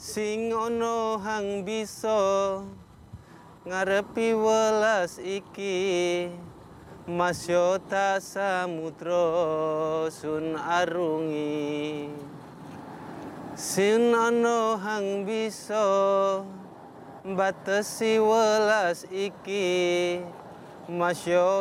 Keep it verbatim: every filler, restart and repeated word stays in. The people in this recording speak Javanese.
Sing ono hang bisa ngarepi welas iki, masyota samudra sun arungi. Sing ono hang bisa batesi welas iki, masya